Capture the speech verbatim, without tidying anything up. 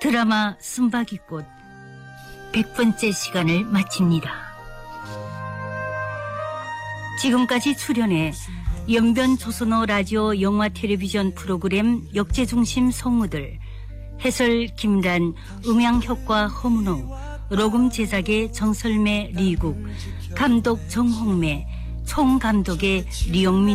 드라마 숨바기꽃 백 번째 시간을 마칩니다. 지금까지 출연해 연변 조선어 라디오 영화 텔레비전 프로그램 역제중심 성우들, 해설 김란, 음향효과 허문호, 녹음 제작의 정설매 리국, 감독 정홍매, 총감독의 리영민